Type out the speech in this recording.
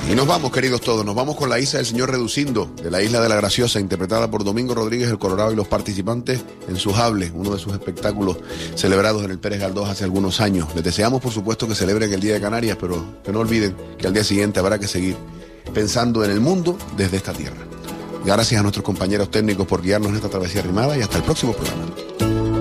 Y nos vamos, queridos todos, nos vamos con la Isa del Señor Reducindo, de la Isla de la Graciosa, interpretada por Domingo Rodríguez el Colorado y los participantes en Sujable, uno de sus espectáculos celebrados en el Pérez Galdós hace algunos años. Les deseamos, por supuesto, que celebren el Día de Canarias, pero que no olviden que al día siguiente habrá que seguir pensando en el mundo desde esta tierra. Gracias a nuestros compañeros técnicos por guiarnos en esta travesía rimada y hasta el próximo programa.